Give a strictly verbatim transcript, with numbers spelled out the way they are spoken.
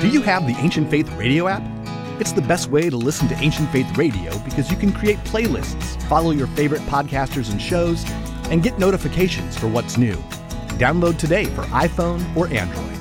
Do you have the Ancient Faith Radio app? It's the best way to listen to Ancient Faith Radio because you can create playlists, follow your favorite podcasters and shows, and get notifications for what's new. Download today for iPhone or Android.